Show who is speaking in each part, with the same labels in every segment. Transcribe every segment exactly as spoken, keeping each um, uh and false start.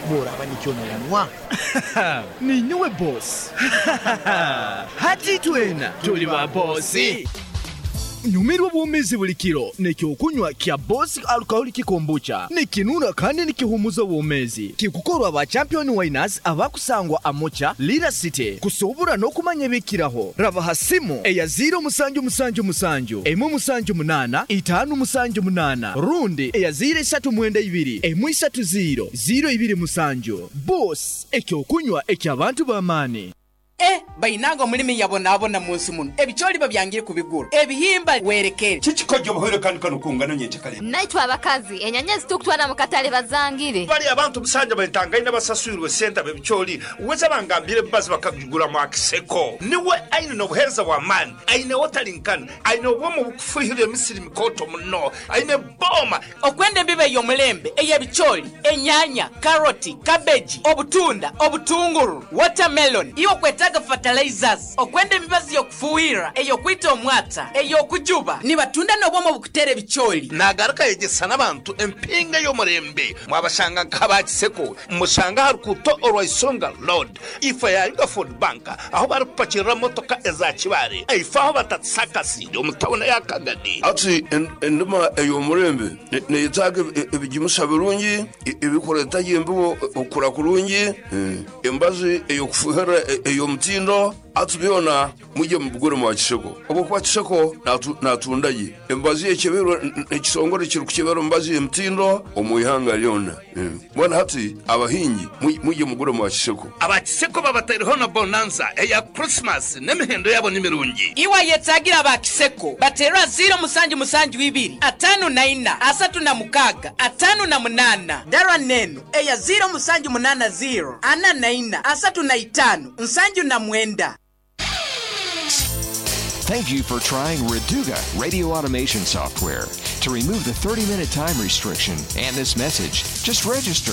Speaker 1: boraba nicyo nanywa
Speaker 2: ni nyowe boss hati twena tuli ba boss nyumirwa bumizi buli kiro nekyo kunywa kya Boss Alcoholic Kombucha nikinuna kandi nikihumuza bumizi kikukorwa ba champion winners abakusangwa amocha Lira City kusobura no kumanya bikiraho raba hasimu eya zero musanju musanju musanju emu musanju munana itanu musanju munana rundi eya zero esatu mwenda ibiri emu isatu zero zero ibiri musanju Boss ekyo kunywa ekya abantu bamani.
Speaker 3: Eh, bayinanga mulimi yabona abona munsi muno. Ebicholi babyangire kubigura. Ebihimba werekere.
Speaker 4: Chichikojo bohere kandi kanu kungana nyete kale.
Speaker 5: Naitwa abakazi, enyanya zitukutwana mukatale bazangire.
Speaker 4: Bali abantu busanja bayitanga ina basasuirwe senta bebicholi. Uweza bangambire bazi bakagura mu Akiseko. Niwe aina no buhereza wa man. Aina wotalinkana. Aina womo bukufuhire misiri mikoto muno. Aina boma.
Speaker 3: Okwende mbibe yo mulembe eyebicholi, enyanya, karoti, cabbage, obutunda, obutunguru, watermelon. Iyo kweta fertilizers okwende mibazi yokufuwira eyo kwita omwata eyo kujuba ni batunda nobomo bukutere bicholi
Speaker 4: nagaraka yegesana abantu empinga yo murembe mwabashanga nk'Abakiseko mushanga harukuto orwaisonga road ifa ya Inga Food Bank aho barupakira motoka ezakibare ifa aho batatsakasi yo mutawona yakagadi ati enduma eyo murembe ne yitaga ebigimusha birungi ibikoreta yembo okura kurungi embazi eyo kufuhira eyo mtindo atubiona muje mubugore mu Akiseko obo kwa Akiseko natundaye embazi yekebero ekisongore kiru kukebero mbazi emtindo omuyihanga lyona bona hati abahingi muje mugore mu Akiseko Abakiseko babatariho na bonanza eya Christmas nemihendo yabo nimirungi
Speaker 3: iwa yetagira Abakiseko batera zero musanju musanju ibiri atanu na ina asatu na mukaga atanu na munana dara neno eya zero musanju munana zero ana na ina asatu na itanu nsanju na mwenda.
Speaker 6: Thank you for trying Reduga radio automation software. To remove the thirty minute time restriction and this message, just register.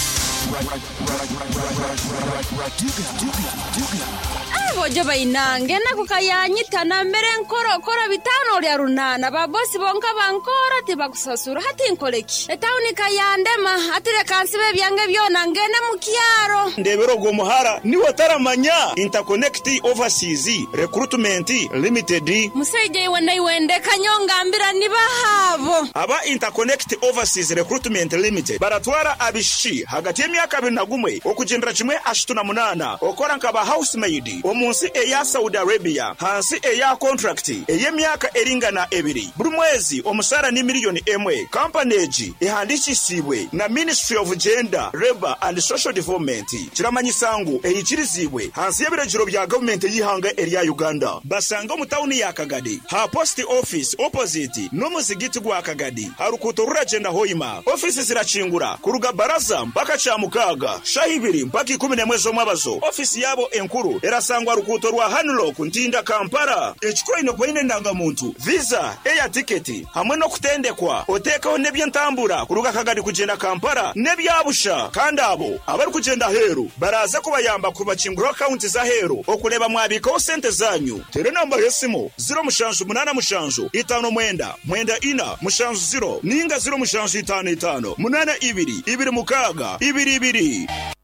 Speaker 7: Bojo bayinange nakukayanyita na mbere nkoro kora bitano lya runana babosi bonka bankora tibakusasura hati nkoleki etawuni kayandema atire kansibe byange byona ngene mukyaro
Speaker 8: ndebero go muhara ni wataramanya Interconnect Overseas Recruitment Limited
Speaker 7: museje wenda iwende kanyonga mbira nibahabo
Speaker 8: aba Interconnect Overseas Recruitment Limited baratwara abishi hagati y'emyaka abiri na gumwe okujendera kimwe ashatu na munana okora nkaba housemaid omunsi eya Saudi Arabia hansi eya contract ey'emyaka eringana ebiri buri mwezi omusara ni milioni emwe company ihandikisibwe na Ministry of Gender, Labor and Social Development kiramanyisangu eyikirizibwe hansi y'ebiragiro bya government yihanga eriya Uganda basanga mu town ya Kagadi ha post office opposite no muzigiti gwa Kagadi harukuto ruragenda hoima office zirachingura kuruga baraza mpaka cha mukaga shahibiri mpaka kumi na mwezi omwabazo office yabo enkuru erasangwa rukuto rwa Hanlock ntinda Kampala ekikoino kwine ndanga muntu visa eya ticket hamwe no kutendekwa otekaho nebye ntambura kuruga Kagadi kugenda Kampala nebyabusha kandi abo abari kugenda heru baraza kubayamba kubakingura account za heru okuleba mwabiko sente zanyu tere namba yesimo zero mushanju munana mushanju itano mwenda mwenda ina mushanju zero ninga zero mushanju itano itano munana ibiri ibiri mukaga ibiri ibiri.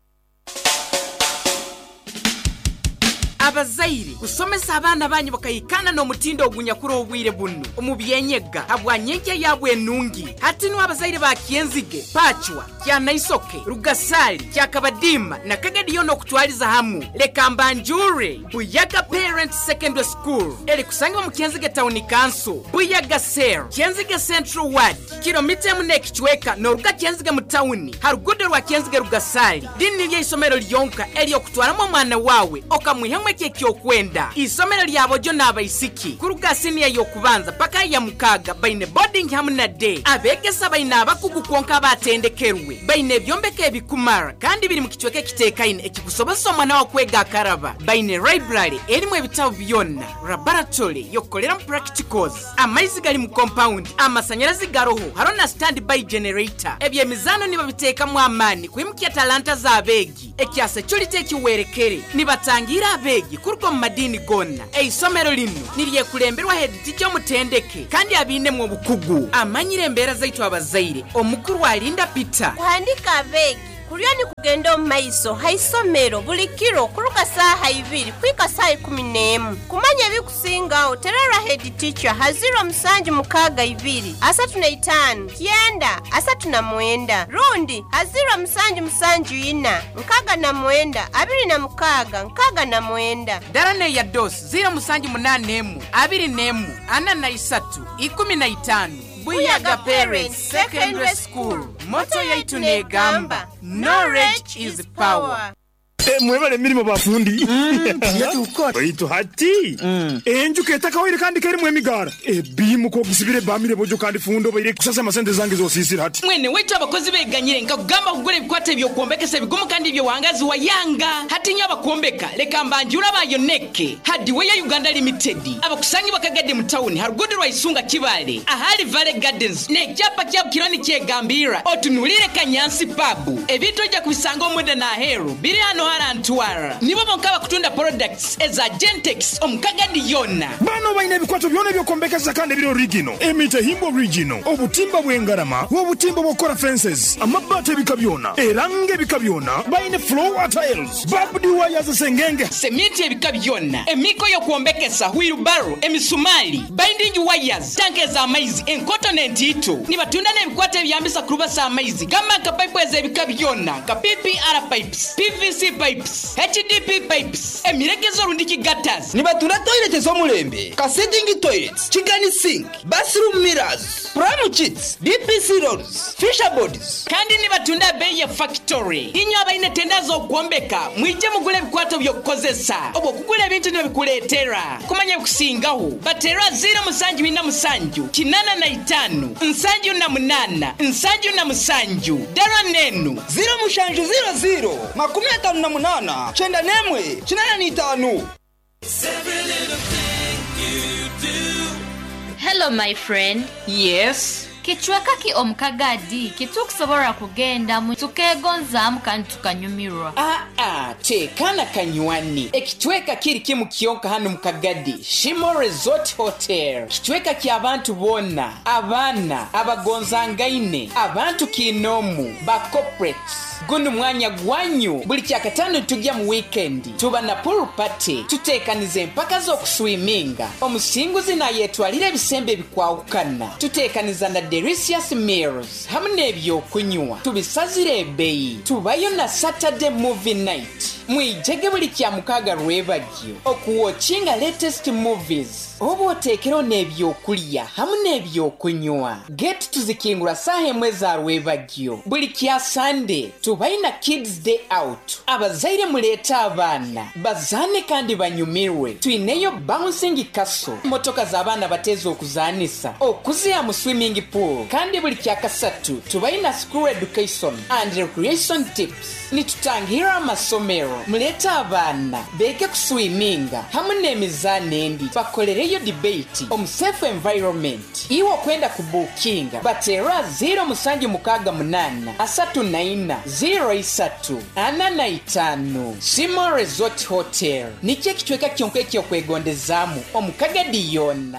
Speaker 3: Abazairi kusomesa abana banyu bakayikana no mutindo ogunyakuro obwire bunu omubyenyega abwanyenge yabwe nungi hati no abazairi bakienzige pachwa kya naisoke rugasali kya kabadima na Kagadi yono kutwaliza hamu lekambanjure Buyaga Parent Secondary School eli kusanga mu Kienzige Town Council Buyaga Ser Kienzige Central Ward kilomita mune kichweka no ruga Kienzige mu town harugudo rwa Kienzige rugasali dini lye isomero lyonka eli okutwalamo mwana wawe okamwihemwe kyo kwenda isomero lyabo jo nabayisiki kuruga senior yokubanza paka ya mukaga baine boarding hamna day abegesa baina abakugu konka batendekerwe baine byombeke bikumara kandi biri mu kichweke kitekaine ekikusobaso mwana wa kwega karaba baine library erimwe bitabo byonna laboratory yokolera practicals amaizi gali mu compound amasanyarazi garoho harona standby generator ebye mizano niba biteka mu amani kwimukya talanta za abegi ekyase chulite kiwerekere nibatangira abegi kurko madini gonna eisomero lino niriye kulemberwa head teacher mutendeke kandi abine mu bukugu amanyire mbera zaitu abazaire omukuru alinda Peter
Speaker 5: kuhandika abegi
Speaker 1: Kulyo ni kugenda mu maiso haisomero buli kiro kuluka saha ibiri kwika saa kumi n'emu. Kumanya bikusinga oterera head teacher haziro musanji mukaga ibiri asatu na itanu kienda asatu na mwenda rundi haziro musanji musanji ina nkaga na mwenda abiri na mukaga nkaga na mwenda
Speaker 3: darane ya dos ziro musanji munane emu abiri nemu ana na isatu ikumi na itanu Buyaga Parents Secondary School moto yaitu negamba knowledge is power.
Speaker 9: Mwebale mirimo bafundi Oito hati Enju keta kawire kandi keri mwemigara Ebimu ko gisibire bamire bojo kandi fundo bayire kusasa masente zange zo sisira hati
Speaker 3: Mwene wetu abakozi beganyire nka kugamba kugura bikwate byo kuombekesa bigumu kandi byo wangazi wa Yanga hati nyaba kuombeka leka mbanjura bayoneke hadi we ya Uganda Limited abakusangi bakagade mu town harugudu rwa Isunga Kibale ahali Valley Gardens ne cyapa cya kironi cyegambira otunulire Kanyansi pub ebito jya kubisanga omwede na hero biri hano Antwara nibo bonkaba kutunda products eza Gentex omukagadi yona
Speaker 9: bano bayine bikwato byone byo kombekeza kandi biro original emite himbo original obutimba bwengarama obutimba bokora fences amabate bikabyona erange bikabyona bayine floor tiles babdi wires sengenge
Speaker 3: sementi ebikabyona emiko yo kuombekesa wheelbarrow emisumali binding wires tanke za maize incontinent ito nibatunda ne bikwate byambisa kuruba sa maize kama ka pipe eze bikabyona ka P P R pipes P V C pipes, H D P pipes, emirekezo rundiki gutters.
Speaker 10: Nibatunda toilet zo mulembe, ka sitting toilets, chigani sink, bathroom mirrors, pram kits, D P C rolls, fisher bodies.
Speaker 3: Kandi nibatunda bei ya factory. Inyo abaine tenda zo kuombeka, mwije mugule bikwato byo kukozesa. Obo kugule bintu ne bikuletera. Kumanya kusingaho, batera zero musanju bina musanju, kinana na itanu, nsanju na munana, nsanju na musanju. Dara nenu,
Speaker 10: zero mushanju zero zero. Makumi atanu na munana chenda nemwe chinana ni tanu.
Speaker 5: Hello my friend.
Speaker 3: Yes.
Speaker 5: Kichweka ki omukagadi kitukusobora kugenda mu tukegonza kandi tukanyumirwa.
Speaker 3: Ah ah tekana kanywani ekitweka kiri kimu kiyonka hano mukagadi Shimo Resort Hotel kitweka ki abantu bona abana abagonzangaine abantu kinomu ba corporates guno mwanya gwanyu buli kyakatano tujja mu weekend tuba na pool party tutekanize mpaka zo kuswiminga omusinguzi na yetwalire bisembe bikwawukana tutekaniza na delicious meals hamne byo kunywa tubisazire ebeyi tubayo na Saturday movie night mwijege buli kya mukaga rwebagyo okuwochinga latest movies obo otekero nebyo kulya hamne byo kunywa get tuzikingura sahe mweza rwebagyo buli kya Sunday tubaina kids day out abazaire muleta abana bazane kandi banyumirwe tuineyo bouncing castle motoka za abana batezo okuzanisa okuzia mu swimming pool kandi buli kya kasatu tubaina school education and recreation tips nitutangira amasomero muleta abana beke kuswiminga hamne emizane endi bakolereyo debate om safe environment iwo kwenda kubukinga batera zero musanju mukaga munana asatu na ina zero isatu ana na itano Shimo Resort Hotel niche kitweka kyonke kyo kwegondezamu omukagadi yona.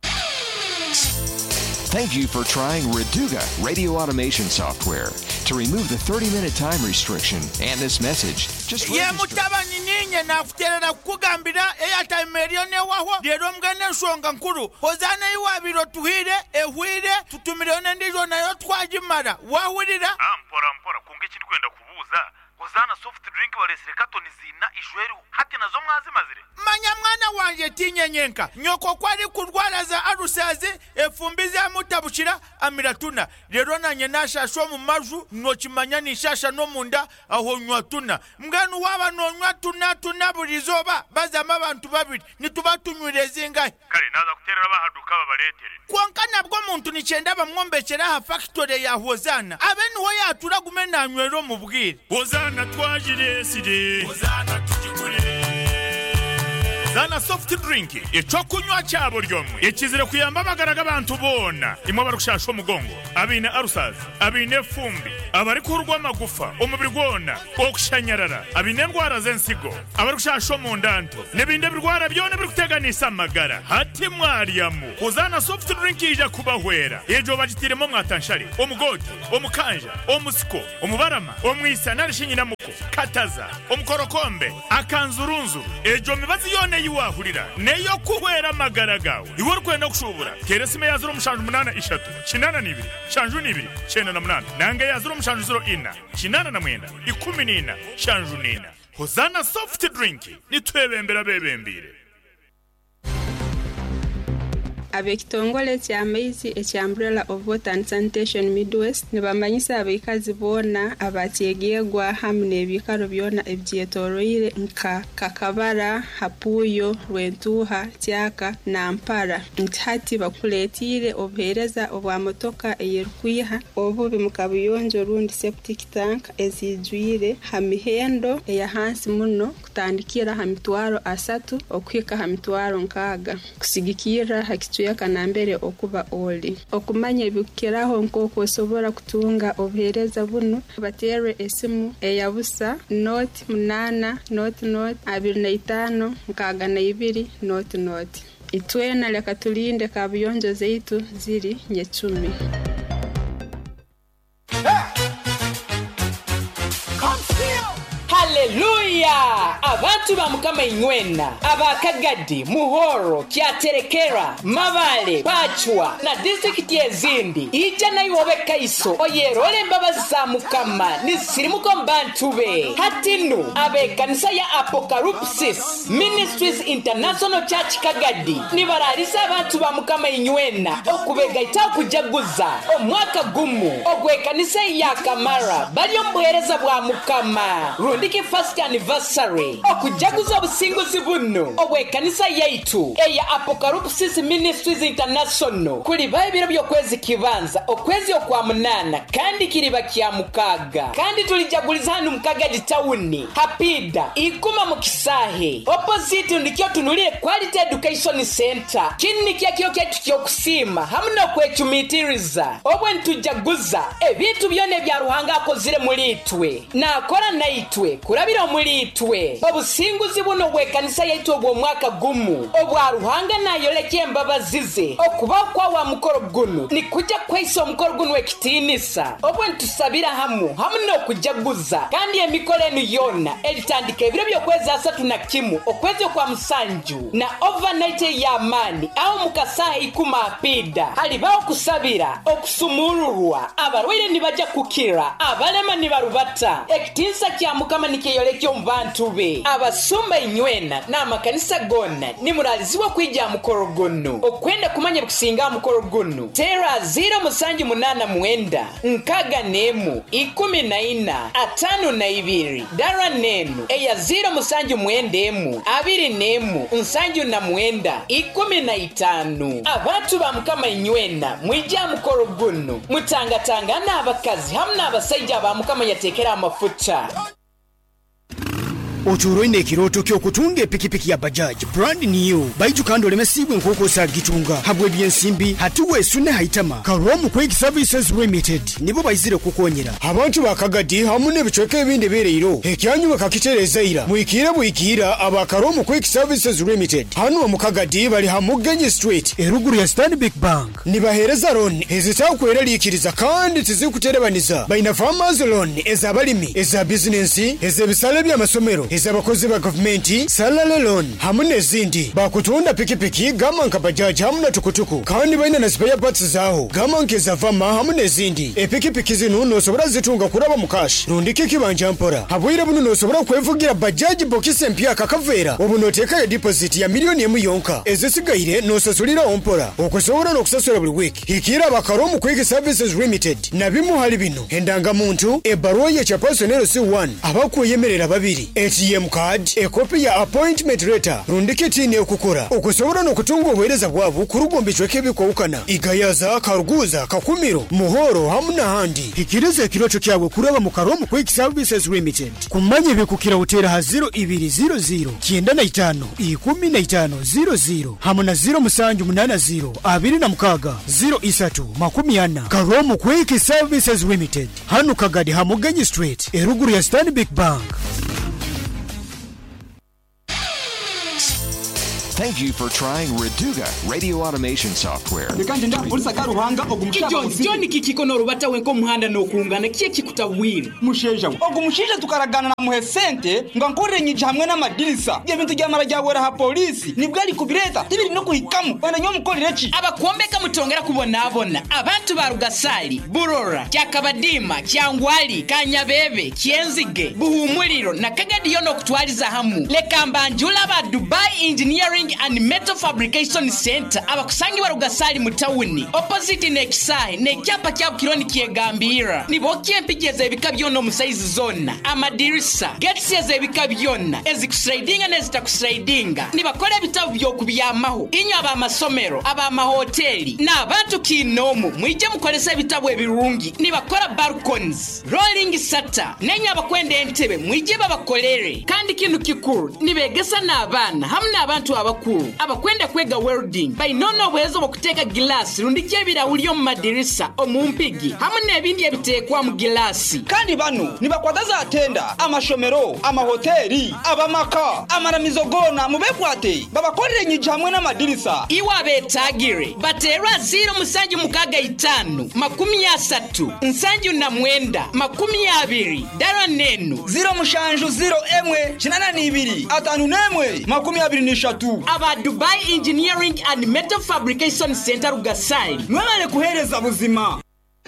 Speaker 6: Thank you for trying Reduga radio automation software. To remove the thirty minute time restriction and this message, just
Speaker 11: ye mutabani ninye nafuterera kugambira airtime milione waho lero mgane nsonga nkuru hozana iwabiro tuhire ehwire tutumirone ndizo nayo twajimara wahurira
Speaker 12: ampora mpora kunge kiri kwenda kubuza hozana soft drink balesere katoni zina ishweru hati nazo mwazi mazire
Speaker 11: manya mwana wanje tinyenyenka nyoko kwari kurwara za arusaze efumbize amutabushira amiratuna rero nanye nashasho mu maju nokimanya nishasha no munda aho nywatuna mganu waba nonywa tuna tuna burizoba bazama abantu babiri nitubatunywireze ingahe
Speaker 12: kale naza kuterera bahaduka babaletere
Speaker 11: kwankana bwo muntu nicenda bamwombekera ha factory ya hozana abeni ho yatura gumena nywero mu bwire
Speaker 9: hozana twajire sire
Speaker 11: hozana tujigure
Speaker 9: hozana soft drink ekyokunywa kya buli omu ekizire kuyamba amagara g'abantu boona imwe abarukushasha omugongo abine arusazi abine efumbi abari kurwa amagufa omubiri gwona okushanyarara abine endwara z'ensigo abarukushasha omundanto n'ebindi birwara byona biri kuteganisa amagara hati mwariyamu hozana soft drink ija kubahwera ejo bagitiremo mwatanshari omugoti omukanja omusiko omubarama omwisa narishinyina muko kataza omukorokombe akanzurunzu ejo mibazi yone yiwahurira neyo kuhwera amagara gawe iwe rukwenda kushubura keresime yazura umushanju munana ishatu kinana nibiri shanju nibiri chena na munana nange yazura umushanju zero ina kinana na mwenda ikumi nina shanju nina hozana soft drink nitwebembera bebembire
Speaker 13: abekitongole ky'amaizi ekya Umbrella of Water and Sanitation Midwest nibamanyisa abaikazi boona abatyegegwa hamwe n'ebikaro byona ebyetoroire nka Kakabara, Hapuyo, Rwentuha, Tyaka na Mpara nti hati bakuletire obuhereza obwa motoka eyerukwiha obubi mu kabuyonjo rundi septic tank ezijwire ha mihendo eya hansi muno kutandikira ha mitwaro asatu okwika ha mitwaro nkaaga kusigikira hakitu yakanambere okuba oli okumanya ebikiraho nkoko osobora kutunga obuhereza buno batere esimu eyabusa note munana note note abiri na itano nkaga na ibiri note note itwena leka tulinde kabuyonjo zeitu ziri nyecumi.
Speaker 3: Haleluya! Abantu ba mukama inywena abakagadi muhoro kyaterekera mabale pachwa na district yezindi ija nayo obeka iso oyerole mbabazi za mukama nisirimuko mbantube hatinu abekanisa ya Apocalypsis Ministries International Church Kagadi nibararisa abantu ba mukama inywena okubega itakujaguza omwaka gumu ogwekanisa ya Kamara bali ombuhereza bwa mukama rundiki first anniversary okujaguza obusinguzi buno obwekanisa yaitu eya Apocalypsis Ministries International kuli bayibiro byokwezi kibanza okwezi okwa munana kandi kiriba kya mukaga kandi tulijaguliza hano mukaga ditawuni hapida ikuma mu Kisahe opposite ndikyo tunulire Quality Education Center kinni kyakyo kyetu kyokusima hamuna kwechumitiriza obwe ntujaguza ebitu byone bya ruhanga akozire mulitwe na akora naitwe kurabira omulitwe obusinguzi buno bwekanisa yaitu obwo mwaka gumu obwa ruhanga nayoleke embabazize okuba kwa wa mukoro guno ni kujja kweiso omukoro guno ekitinisa obwe ntusabira hamu hamu n'okujaguza kandi emikolo enu yona elitandika ebiro byokwezi asatu na kimu okwezi kwa musanju na overnight ya mani au mukasaha ikuma apida halibaho kusabira okusumururwa abarwaire nibaja kukira abalema nibarubata ekitinisa kya mukama nikeyolekyo mbantu be abasumba inywena na makanisa gonna nimuraliziwa kwijja mukoro guno okwenda kumanya kusinga mukoro guno tera zero musanju munana mwenda nkaga nemu ikumi na ina atano na ibiri dara nenu eya zero musanju mwendemu abiri nemu nsanju na mwenda ikumi na itanu abantu ba mukama inywena mwijja mukoro guno mutangatanga na abakazi hamna abasajja ba mukama yatekera amafuta.
Speaker 9: Ochuro ine kiroto kyo kutunga epikipiki ya Bajaj brand new baitu kando lemesibwe nkoko sa gitunga habwe byensimbi hatuwe sune haitama Karomu Quick Services Limited nibo bayizire kukonyera abantu bakagadi hamune bicoke ebindi bereiro ekyanyu bakakitereza ira muikira buikira aba Karomu Quick Services Limited hanu mu Kagadi bali hamugenye street eruguru ya Stanbic Bank nibahereza loan ezitakwera likiriza kandi tizikuterebaniza baina farmers loan ezabalimi eza business ezebisale bya masomero ezabakozi ba government salary loan hamune zindi bakutunda pikipiki gama nka Bajaj hamuna tukutuku kandi baina na spare parts zaho gama nkeza vama hamune zindi epikipiki zinu no sobora zitunga kuraba mukashi rundiki kibanja mpora habwire bunu no sobora kwevugira Bajaj bokise mpya kakavera obunoteka ya deposit ya milioni emu yonka ezisigaire no sasulira ompora okusobora no kusasura buli week hikira bakaromu Quick Services Limited nabimu hali bino endanga muntu ebaruwa ya cha personnel C one abakuyemerera babiri eti A T M card, ekopi ya appointment letter, rundikitini okukora okusobola n'okutunga obuweereza bwabo ku lugombesyo k'ebikowukana igayaza karuguza kakumiro muhoro hamu n'ahandi hikiriza ekirooto kyabwe kuraba mu Karomu Quick Services Limited kumanya ebikukira utera ha zero ibiri zero zero kyenda na itaano ikumi na itaano zero zero hamu na zero musanju munana zero abiri na mukaga zero isatu makumi ana. Karomu Quick Services Limited hanu Kagadi Hamugenyi Street eruguru ya Stanbic Bank.
Speaker 6: Thank you for trying Reduga radio automation software.
Speaker 3: Kijo John kikikono rubata wenko muhanda no kungana kiye kikutabwira
Speaker 10: musheja ogumushinja tukaragana na muhesente nga nkore nyije hamwe n'amadirisa y'ebintu byamara byawera ha polisi nibwo ari kubireta tibiri no kuhikamu bananyo mukorereki
Speaker 3: abakombeka mutongera kubona abona abantu ba Rugasali Burora Kyakabadima Kyangwali Kanyabebe Kyenzige Buhumuriro na Kagadi yono kutwaliza hamu lekambanjula ba Dubai Engineering and Metal Fabrication Center abakusangi ba Rugasali mu tawuni opposite Nexai ne cyapa cya kironi kiyegambira nibo kyempigeze bikabyono mu size zone amadirisa gates yeze bikabyona ezikusridinga nezitakusridinga nibakora bitabo byo kubyamaho inyo aba masomero aba mahoteli na abantu kinomu mwije mukolesa bitabo ebirungi nibakora balconies rolling shutter nenya abakwenda entebe mwije babakolere kandi kintu kikuru nibegesa n'abana hamwe abantu abakuru abakwenda kwega welding bayinono bwezo bokuteka glass rundike birawulyo mu madirisa omumpigi hamwe n'ebindi ebitekwa mu glass
Speaker 10: kandi bano nibakwadaza atenda amashomero amahoteli abamaka amaramizogo mubekwate babakorere nyije hamwe n'amadirisa
Speaker 3: iwa betagire baterwa zero musanju mukaga itanu makumi asatu nsanju na mwenda makumi abiri daro nenu
Speaker 10: zero mushanju zero emwe chinana nibiri atanu nemwe makumi abiri nishatu
Speaker 3: aba Dubai Engineering and Metal Fabrication Center Rugasali
Speaker 10: nwale kuhereza buzima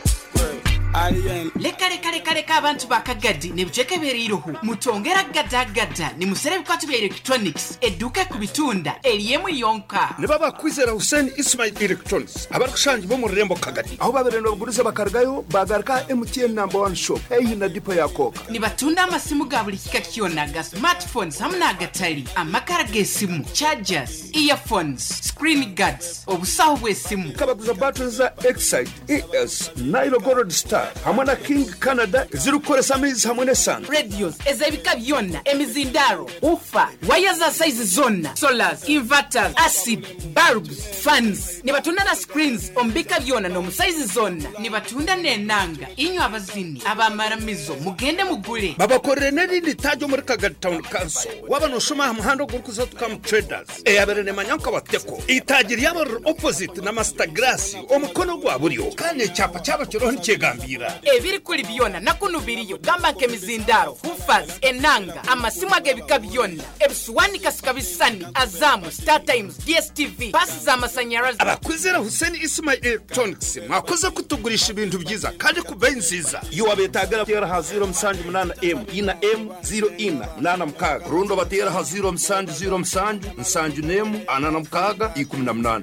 Speaker 3: leka leka leka leka abantu bakagadi nebujeke beriruhu mutongera gadagada ni musere bikwatu bya electronics eduka kubitunda eliyemu yonka
Speaker 4: ne baba kwizera Hussein Ismail Electronics abarushanje bo mu Rembo Kagadi aho baberendo bagurize bakargayo bagarka M T N number one shop eyi na dipo yakoka
Speaker 3: ni batunda amasimu gabuli kikakiyonaga smartphones hamna gatali amakara gesimu chargers earphones screen guards obusaho bwesimu
Speaker 4: kabaguza batteries za Excite E S Nile Gold Star hamana King Canada zirukoresa amizi hamwe nesan
Speaker 3: radios ezebika byonna emizindaro ufa wire za size zonna solars inverters acid bulbs fans ne batunda na screens ombika byonna no size zonna ne batunda nenanga inyo abazini abamaramizo mugende mugule
Speaker 4: babakorere n'indi tajo muri Kagadi Town Council wabano shoma muhando gurukuza tukam traders eyaberene manyanka bateko itagiri yabo opposite na Master Glass omukono gwa buriyo kane cyapa cyaba kiroho cyegambira
Speaker 3: ebiri kuli byona nakunubiriyo gamba nke mizindaro ufaz enanga amasimu agebika byona ebiswani kasikabisani Azamu Star Times D S T V pasi za masanyarazi
Speaker 4: abakwizera Hussein Ismail Electronics mwakoze kutugurisha ibintu byiza kandi ku bei nziza iyo wabetagara tera ha zero musanju munana M ina M zero ina nana mukaga rundo batera ha zero musanju zero musanju musanju nemu anana mukaga ikumi na munana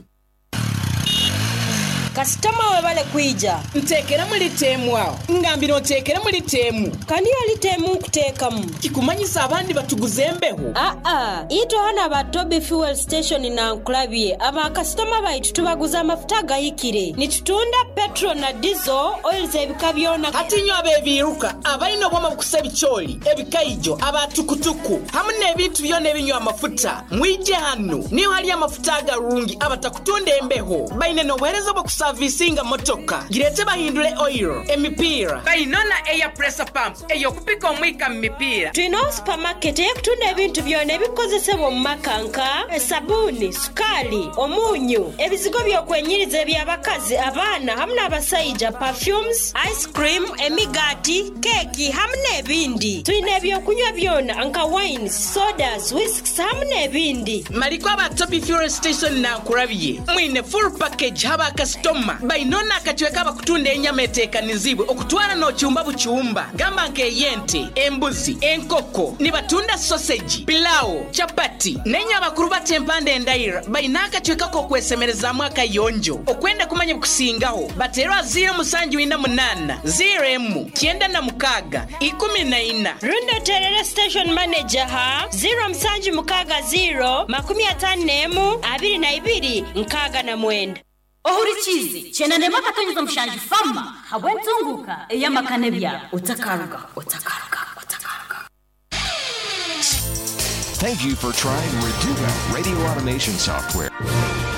Speaker 14: kasitama we bale kuija
Speaker 3: ntekera muri temu aho ngambiro ntekera muri temu
Speaker 14: kandi yali temu kutekamu
Speaker 3: kikumanyisa abandi batuguzembeho
Speaker 14: a a ito hana ba Toby Fuel Station na Nkulabye aba kasitama baitu tubaguza amafuta gayikire nitutunda petrol na diesel oil zebikabyona
Speaker 3: hatinyo abebiruka abalino boma bukusaba icyoli ebikaijo abatukutuku hamwe n'ebintu byone binywa amafuta mwije hano niho hali amafuta garungi abatakutunda embeho baine no bwereza bokusa servicinga motoka girete bahindule oil emipira bayinona air pressure pump eyo kupika omwika mipira
Speaker 14: twino supermarket ekutunda ebintu byone bikozesebwa mu makanka sabuni sukali omunyu ebizigo byokwenyiriza ebyabakazi abaana hamwe n'abasayija perfumes ice cream emigati keki hamwe n'ebindi twine ebyokunywa byona nka wines sodas whisks hamwe n'ebindi
Speaker 3: maliko aba Toby Fuel Station na Nkulabye mwine full package haba custom Kigoma bainona akachweka bakutunda enyama etekanizibwe okutwala n'okyumba bukyumba gamba nk'eyente embuzi enkoko ni batunda sausage pilau chapati nenya bakuru batempande endaira baina akachweka kokwesemerezaamu akayonjo okwenda kumanya bukusingaho batero zero musanju ina munana zero emu kyenda na mukaga ikumi na ina
Speaker 14: Rundo Terere Station Manager ha zero musanju mukaga zero makumi atanu nemu abiri na ibiri nkaga na mwenda
Speaker 15: ohurikizi chena nema katonyeza mushanju fama habwentunguka eyamakanebya utakaruga utakaruga utakaruga.
Speaker 6: Thank you for trying Reduga radio automation software.